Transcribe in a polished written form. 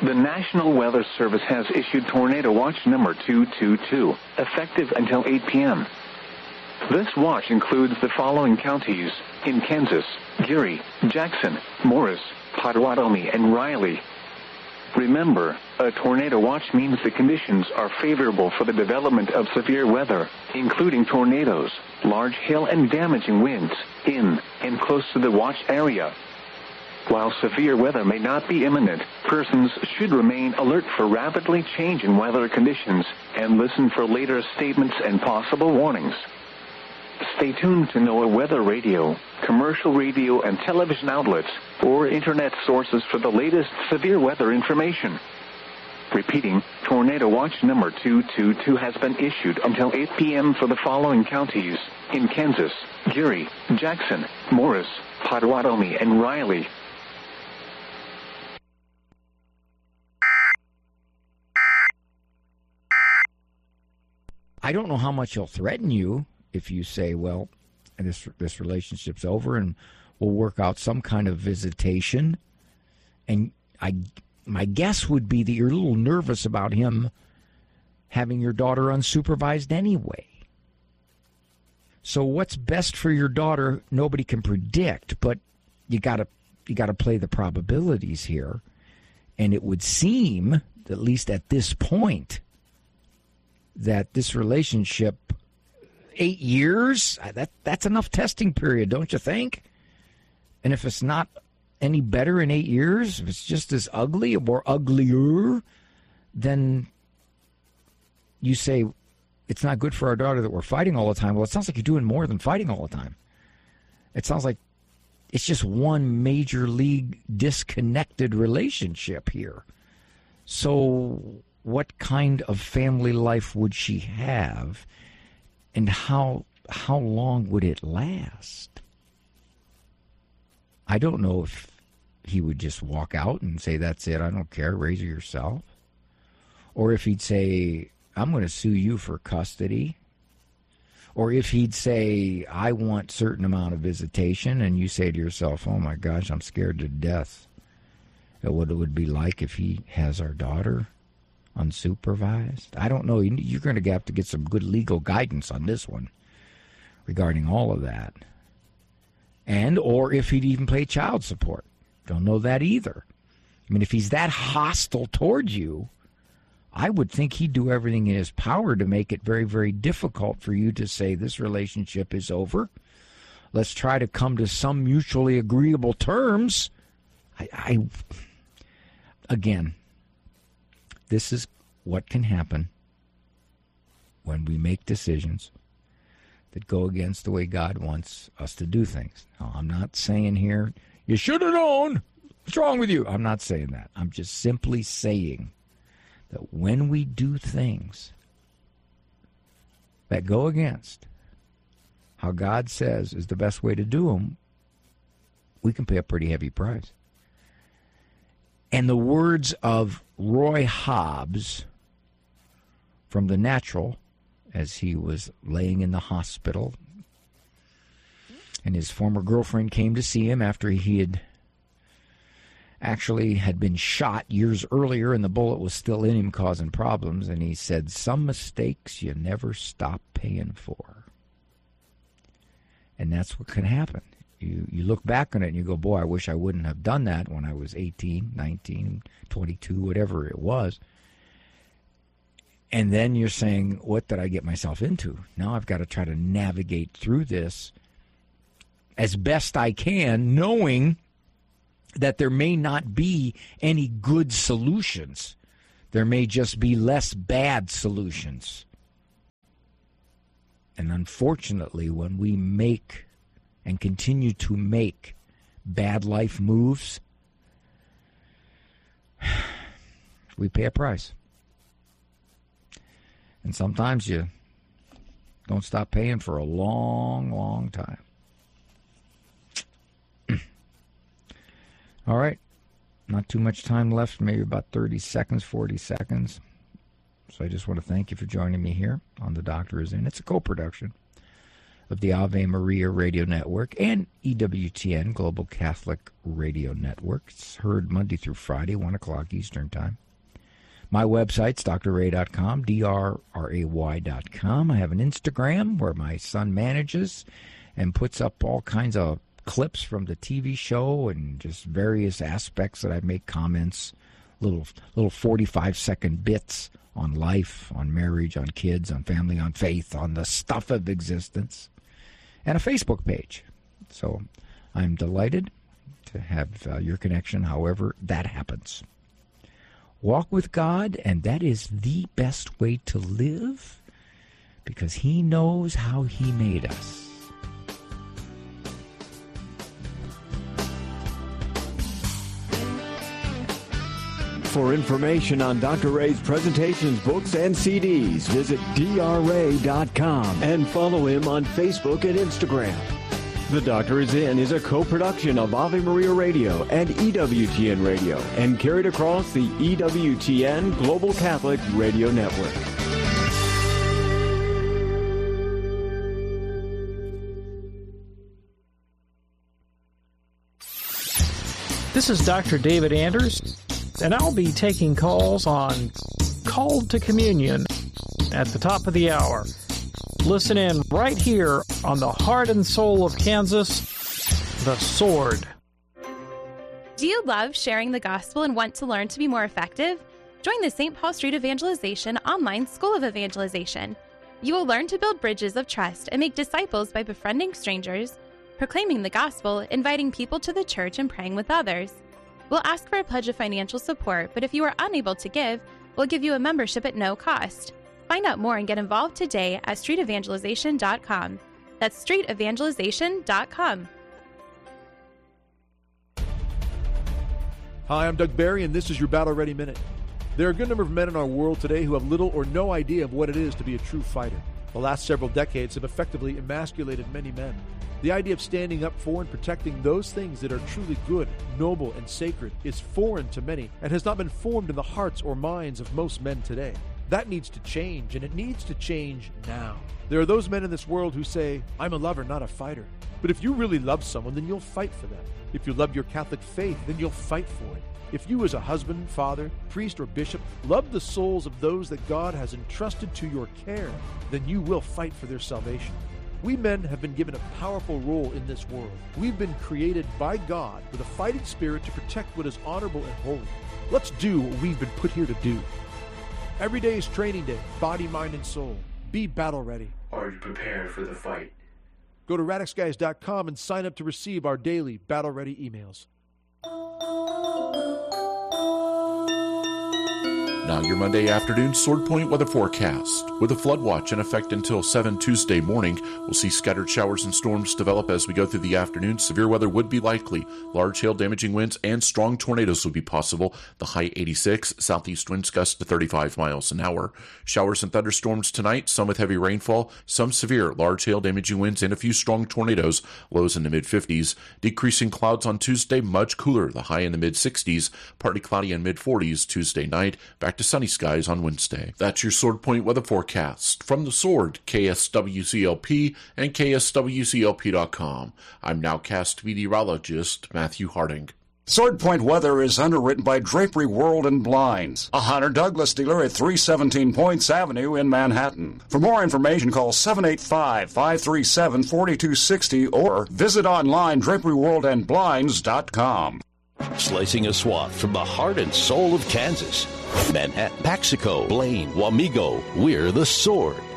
The National Weather Service has issued Tornado Watch number 222, effective until 8 p.m. This watch includes the following counties in Kansas: Geary, Jackson, Morris, Potawatomi, and Riley. Remember, a tornado watch means the conditions are favorable for the development of severe weather, including tornadoes, large hail, and damaging winds in and close to the watch area. While severe weather may not be imminent, persons should remain alert for rapidly changing weather conditions and listen for later statements and possible warnings. Stay tuned to NOAA Weather Radio, commercial radio and television outlets, or internet sources for the latest severe weather information. Repeating, Tornado Watch number 222 has been issued until 8 p.m. for the following counties in Kansas: Geary, Jackson, Morris, Potawatomi, and Riley. I don't know how much he'll threaten you if you say, well, this relationship's over and we'll work out some kind of visitation. And my guess would be that you're a little nervous about him having your daughter unsupervised anyway. So what's best for your daughter, nobody can predict, but you gotta play the probabilities here. And it would seem, at least at this point, that this relationship, 8 years, that's enough testing period, don't you think? And if it's not any better in 8 years, if it's just as ugly or uglier, then you say it's not good for our daughter that we're fighting all the time. Well, it sounds like you're doing more than fighting all the time. It sounds like it's just one major league disconnected relationship here. So what kind of family life would she have, and how long would it last? I don't know if he would just walk out and say, that's it, I don't care, raise her yourself. Or if he'd say, I'm going to sue you for custody. Or if he'd say, I want certain amount of visitation, and you say to yourself, oh my gosh, I'm scared to death at what it would be like if he has our daughter unsupervised. I don't know. You're going to have to get some good legal guidance on this one regarding all of that. And or if he'd even pay child support. Don't know that either. I mean, if he's that hostile towards you, I would think he'd do everything in his power to make it very, very difficult for you to say this relationship is over. Let's try to come to some mutually agreeable terms. Again, this is what can happen when we make decisions that go against the way God wants us to do things. Now, I'm not saying here, you should have known. What's wrong with you? I'm not saying that. I'm just simply saying that when we do things that go against how God says is the best way to do them, we can pay a pretty heavy price. And the words of Roy Hobbs from The Natural, as he was laying in the hospital, and his former girlfriend came to see him after he had been shot years earlier and the bullet was still in him causing problems, and he said, some mistakes you never stop paying for. And that's what can happen. You look back on it and you go, boy, I wish I wouldn't have done that when I was 18, 19, 22, whatever it was. And then you're saying, what did I get myself into? Now I've got to try to navigate through this as best I can, knowing that there may not be any good solutions. There may just be less bad solutions. And unfortunately, when we make and continue to make bad life moves, we pay a price. And sometimes you don't stop paying for a long, long time. All right. Not too much time left, maybe about 30 seconds, 40 seconds. So I just want to thank you for joining me here on The Doctor Is In. It's a co-production of the Ave Maria Radio Network and EWTN, Global Catholic Radio Network. It's heard Monday through Friday, 1 o'clock Eastern Time. My website's drray.com, DRRAY.com. I have an Instagram where my son manages and puts up all kinds of clips from the TV show and just various aspects that I make comments, little 45-second bits on life, on marriage, on kids, on family, on faith, on the stuff of existence, and a Facebook page. So I'm delighted to have your connection, however that happens. Walk with God, and that is the best way to live because He knows how He made us. For information on Dr. Ray's presentations, books, and CDs, visit drray.com and follow him on Facebook and Instagram. The Doctor Is In is a co-production of Ave Maria Radio and EWTN Radio and carried across the EWTN Global Catholic Radio Network. This is Dr. David Anders, and I'll be taking calls on Called to Communion at the top of the hour. Listen in right here on the heart and soul of Kansas, The Sword. Do you love sharing the gospel and want to learn to be more effective? Join the St. Paul Street Evangelization online School of Evangelization. You will learn to build bridges of trust and make disciples by befriending strangers, proclaiming the gospel, inviting people to the church, and praying with others. We'll ask for a pledge of financial support, but if you are unable to give, we'll give you a membership at no cost. Find out more and get involved today at streetevangelization.com. That's streetevangelization.com. Hi, I'm Doug Barry, and this is your Battle Ready Minute. There are a good number of men in our world today who have little or no idea of what it is to be a true fighter. The last several decades have effectively emasculated many men. The idea of standing up for and protecting those things that are truly good, noble, and sacred is foreign to many and has not been formed in the hearts or minds of most men today. That needs to change, and it needs to change now. There are those men in this world who say, I'm a lover, not a fighter. But if you really love someone, then you'll fight for them. If you love your Catholic faith, then you'll fight for it. If you as a husband, father, priest, or bishop love the souls of those that God has entrusted to your care, then you will fight for their salvation. We men have been given a powerful role in this world. We've been created by God with a fighting spirit to protect what is honorable and holy. Let's do what we've been put here to do. Every day is training day, body, mind, and soul. Be battle ready. Are you prepared for the fight? Go to radixguys.com and sign up to receive our daily battle ready emails. Now your Monday afternoon Sword Point weather forecast. With a flood watch in effect until 7 Tuesday morning, we'll see scattered showers and storms develop as we go through the afternoon. Severe weather would be likely. Large hail damaging winds and strong tornadoes would be possible. The high 86, southeast winds gust to 35 miles an hour. Showers and thunderstorms tonight, some with heavy rainfall, some severe large hail damaging winds, and a few strong tornadoes. Lows in the mid-50s. Decreasing clouds on Tuesday, much cooler. The high in the mid-60s. Partly cloudy and mid-40s Tuesday night. Back to sunny skies on Wednesday. That's your Sword Point weather forecast. From the Sword, KSWCLP and KSWCLP.com. I'm nowcast meteorologist Matthew Harding. Sword Point weather is underwritten by Drapery World and Blinds, a Hunter Douglas dealer at 317 Points Avenue in Manhattan. For more information, call 785-537-4260 or visit online draperyworldandblinds.com. Slicing a swath from the heart and soul of Kansas. Manhattan, Paxico, Blaine, Wamego, we're the Sword.